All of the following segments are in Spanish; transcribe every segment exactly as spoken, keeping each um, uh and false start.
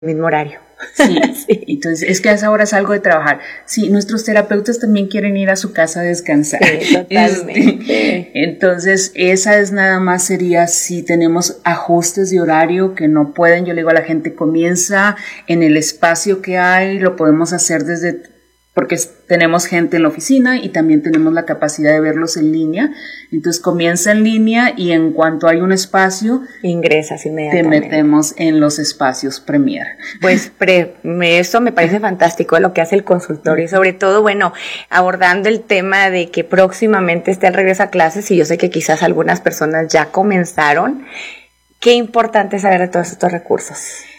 mismo horario. Sí, sí, entonces es que a esa hora salgo de trabajar. Sí, nuestros terapeutas también quieren ir a su casa a descansar. Sí, totalmente. Este, entonces, esa es nada más sería si tenemos ajustes de horario que no pueden. Yo le digo a la gente, comienza en el espacio que hay, lo podemos hacer desde, porque tenemos gente en la oficina y también tenemos la capacidad de verlos en línea. Entonces comienza en línea y en cuanto hay un espacio, ingresas inmediatamente. Te metemos en los espacios Premier. Pues pre, me, eso me parece fantástico lo que hace el consultorio y sobre todo, bueno, abordando el tema de que próximamente esté el regreso a clases y yo sé que quizás algunas personas ya comenzaron. Qué importante saber de todos estos recursos.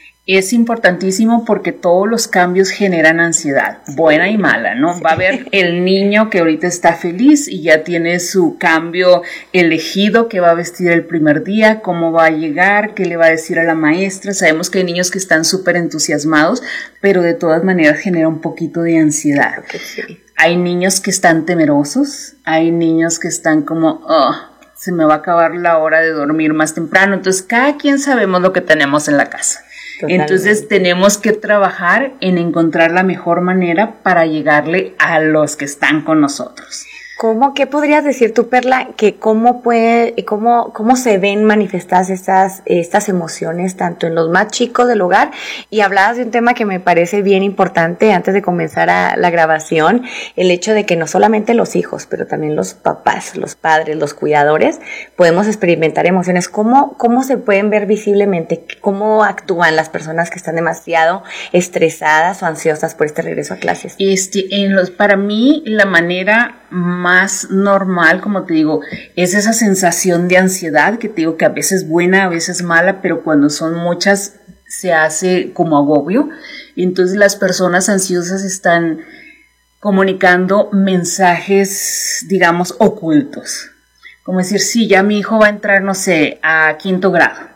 Es importantísimo porque todos los cambios generan ansiedad, buena y mala, ¿no? Va a haber el niño que ahorita está feliz y ya tiene su cambio elegido, que va a vestir el primer día, cómo va a llegar, qué le va a decir a la maestra. Sabemos que hay niños que están súper entusiasmados, pero de todas maneras genera un poquito de ansiedad. Sí. Hay niños que están temerosos, hay niños que están como, oh, se me va a acabar la hora de dormir más temprano. Entonces, cada quien sabemos lo que tenemos en la casa. Totalmente. Entonces tenemos que trabajar en encontrar la mejor manera para llegarle a los que están con nosotros. ¿Cómo, qué podrías decir tú, Perla, que cómo puede, cómo, cómo se ven manifestadas estas, estas emociones tanto en los más chicos del hogar? Y hablabas de un tema que me parece bien importante antes de comenzar a la grabación, el hecho de que no solamente los hijos, pero también los papás, los padres, los cuidadores, podemos experimentar emociones. ¿Cómo, cómo se pueden ver visiblemente? ¿Cómo actúan las personas que están demasiado estresadas o ansiosas por este regreso a clases? Este, en los, para mí, la manera más normal, como te digo, es esa sensación de ansiedad que te digo que a veces buena, a veces mala, pero cuando son muchas se hace como agobio. Entonces las personas ansiosas están comunicando mensajes, digamos, ocultos. Como decir, sí, ya mi hijo va a entrar, no sé, a quinto grado.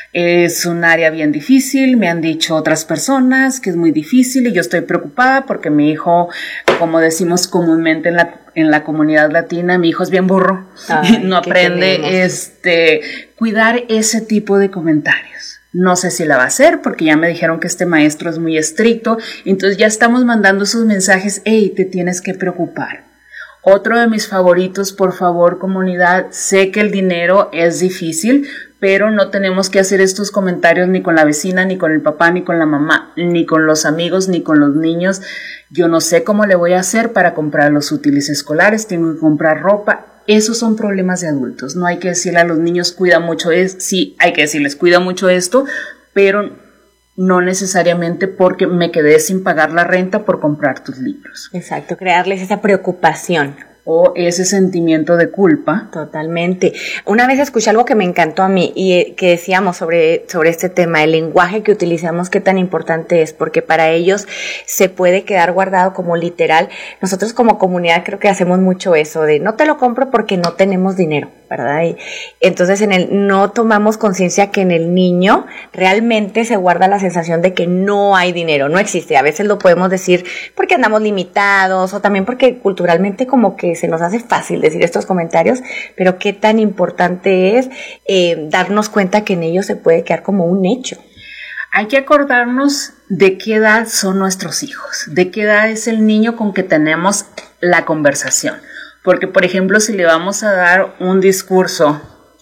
Es un área bien difícil, me han dicho otras personas que es muy difícil y yo estoy preocupada porque mi hijo, como decimos comúnmente en la, en la comunidad latina, mi hijo es bien burro, Ay, no aprende, este, cuidar ese tipo de comentarios. No sé si la va a hacer porque ya me dijeron que este maestro es muy estricto, entonces ya estamos mandando esos mensajes, hey, te tienes que preocupar. Otro de mis favoritos, por favor, comunidad, sé que el dinero es difícil, pero no tenemos que hacer estos comentarios ni con la vecina, ni con el papá, ni con la mamá, ni con los amigos, ni con los niños. Yo no sé cómo le voy a hacer para comprar los útiles escolares, tengo que comprar ropa. Esos son problemas de adultos. No hay que decirle a los niños, cuida mucho esto. Sí, hay que decirles, cuida mucho esto, pero no necesariamente porque me quedé sin pagar la renta por comprar tus libros. Exacto, crearles esa preocupación. O ese sentimiento de culpa. Totalmente. Una vez escuché algo que me encantó a mí y que decíamos sobre, sobre este tema, el lenguaje que utilizamos, qué tan importante es, porque para ellos se puede quedar guardado como literal. Nosotros como comunidad creo que hacemos mucho eso de no te lo compro porque no tenemos dinero, ¿verdad? Y entonces en el no tomamos conciencia que en el niño realmente se guarda la sensación de que no hay dinero, no existe. A veces lo podemos decir porque andamos limitados o también porque culturalmente como que se nos hace fácil decir estos comentarios, pero qué tan importante es eh, darnos cuenta que en ellos se puede quedar como un hecho. Hay que acordarnos de qué edad son nuestros hijos, de qué edad es el niño con que tenemos la conversación. Porque, por ejemplo, si le vamos a dar un discurso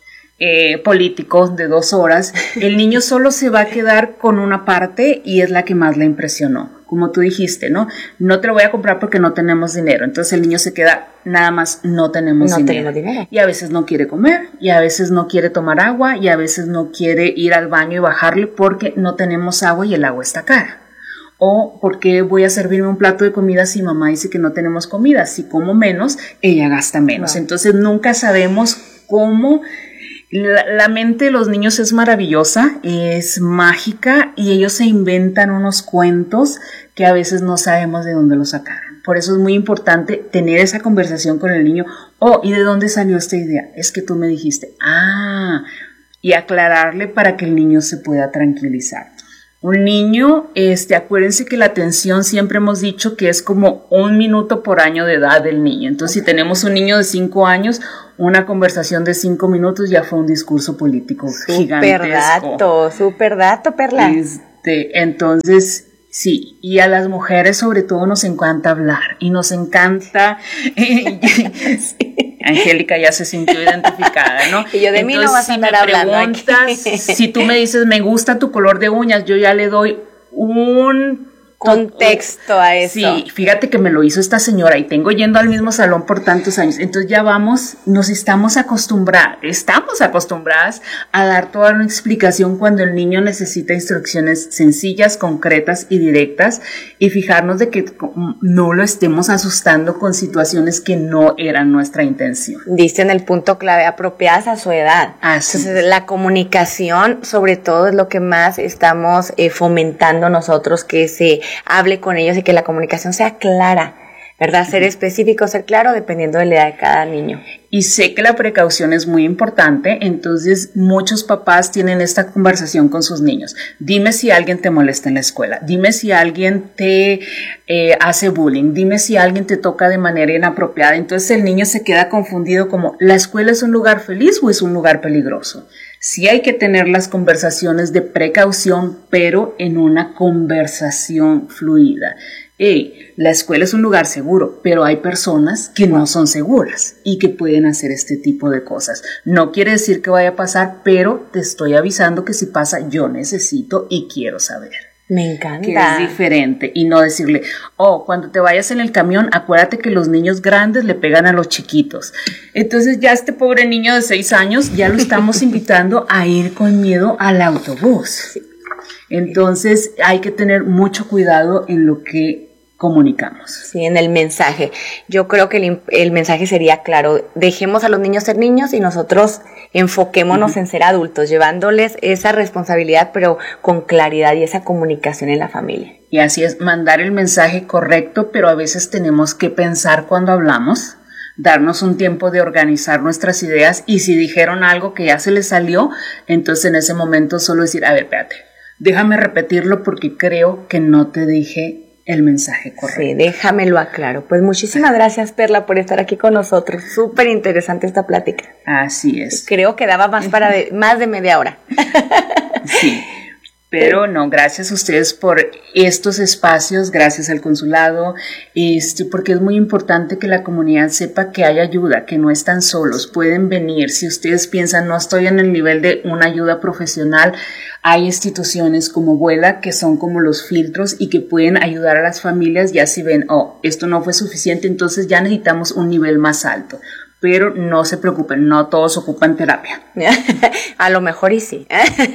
eh, político de dos horas, el niño solo se va a quedar con una parte y es la que más le impresionó. Como tú dijiste, ¿no? No te lo voy a comprar porque no tenemos dinero. Entonces el niño se queda, nada más, no tenemos no dinero. tenemos dinero. Y a veces no quiere comer, y a veces no quiere tomar agua, y a veces no quiere ir al baño y bajarle porque no tenemos agua y el agua está cara. O porque voy a servirme un plato de comida si mamá dice que no tenemos comida. Si como menos, ella gasta menos. No. Entonces nunca sabemos cómo. La, la mente de los niños es maravillosa, es mágica y ellos se inventan unos cuentos que a veces no sabemos de dónde los sacaron. Por eso es muy importante tener esa conversación con el niño. Oh, ¿y de dónde salió esta idea? Es que tú me dijiste. Ah, y aclararle para que el niño se pueda tranquilizar. Un niño, este, acuérdense que la atención siempre hemos dicho que es como un minuto por año de edad del niño. Entonces, si tenemos un niño de cinco años, una conversación de cinco minutos ya fue un discurso político super gigantesco. Dato, súper dato, Perla. Es, Este, entonces, sí, y a las mujeres sobre todo nos encanta hablar y nos encanta... Sí. Angélica ya se sintió identificada, ¿no? Y yo de Entonces, mí no vas a andar hablando aquí. Si tú me dices, me gusta tu color de uñas, yo ya le doy un... contexto a eso. Sí, fíjate que me lo hizo esta señora y tengo yendo al mismo salón por tantos años. Entonces ya vamos, nos estamos acostumbradas, estamos acostumbradas a dar toda una explicación cuando el niño necesita instrucciones sencillas, concretas y directas, y fijarnos de que no lo estemos asustando con situaciones que no eran nuestra intención. Diste en el punto clave, apropiadas a su edad. Así Entonces la comunicación sobre todo es lo que más estamos eh, fomentando nosotros, que se hable con ellos y que la comunicación sea clara, ¿verdad? Ser específico, ser claro, dependiendo de la edad de cada niño. Y sé que la precaución es muy importante, entonces muchos papás tienen esta conversación con sus niños. Dime si alguien te molesta en la escuela, dime si alguien te eh, hace bullying, dime si alguien te toca de manera inapropiada. Entonces el niño se queda confundido como, ¿la escuela es un lugar feliz o es un lugar peligroso? Sí hay que tener las conversaciones de precaución, pero en una conversación fluida. Hey, la escuela es un lugar seguro, pero hay personas que no son seguras y que pueden hacer este tipo de cosas. No quiere decir que vaya a pasar, pero te estoy avisando que si pasa, yo necesito y quiero saber. Me encanta. Que es diferente y no decirle, oh, cuando te vayas en el camión, acuérdate que los niños grandes le pegan a los chiquitos. Entonces ya este pobre niño de seis años ya lo estamos invitando a ir con miedo al autobús. Entonces hay que tener mucho cuidado en lo que comunicamos. Sí, en el mensaje. Yo creo que el, el mensaje sería claro, dejemos a los niños ser niños y nosotros enfoquémonos uh-huh. en ser adultos, llevándoles esa responsabilidad, pero con claridad y esa comunicación en la familia. Y así es, mandar el mensaje correcto, pero a veces tenemos que pensar cuando hablamos, darnos un tiempo de organizar nuestras ideas, y si dijeron algo que ya se les salió, entonces en ese momento solo decir, a ver, espérate, déjame repetirlo porque creo que no te dije el mensaje correcto. Sí, déjamelo aclaro. Pues muchísimas gracias, Perla, por estar aquí con nosotros. Súper interesante esta plática. Así es. Creo que daba más para de, más de media hora. Sí, pero no, gracias a ustedes por estos espacios, gracias al consulado, este, porque es muy importante que la comunidad sepa que hay ayuda, que no están solos, pueden venir. Si ustedes piensan, no estoy en el nivel de una ayuda profesional, hay instituciones como Vuela que son como los filtros y que pueden ayudar a las familias. Ya si ven, oh, esto no fue suficiente, entonces ya necesitamos un nivel más alto. Pero no se preocupen, no todos ocupan terapia. A lo mejor y sí.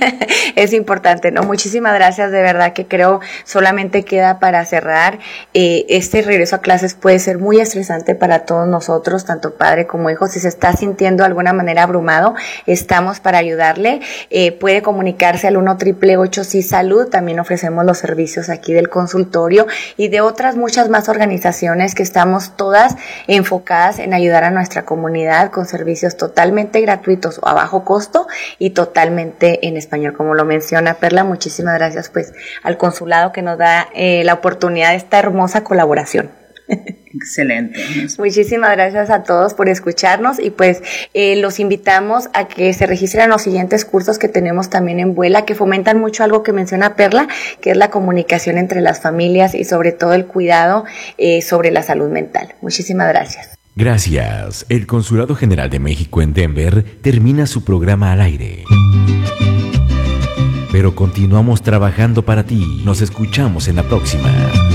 Es importante, ¿no? Muchísimas gracias, de verdad que creo solamente queda para cerrar. Eh, este regreso a clases puede ser muy estresante para todos nosotros, tanto padre como hijo. Si se está sintiendo de alguna manera abrumado, estamos para ayudarle. Eh, puede comunicarse al uno ocho ocho sí salud. También ofrecemos los servicios aquí del consultorio y de otras muchas más organizaciones que estamos todas enfocadas en ayudar a nuestra comunidad. comunidad con servicios totalmente gratuitos o a bajo costo y totalmente en español, como lo menciona Perla. Muchísimas gracias pues al consulado que nos da eh, la oportunidad de esta hermosa colaboración. Excelente. Muchísimas gracias a todos por escucharnos y pues eh, los invitamos a que se registren en los siguientes cursos que tenemos también en Vuela, que fomentan mucho algo que menciona Perla, que es la comunicación entre las familias y sobre todo el cuidado eh, sobre la salud mental. Muchísimas gracias. Gracias. El Consulado General de México en Denver termina su programa al aire. Pero continuamos trabajando para ti. Nos escuchamos en la próxima.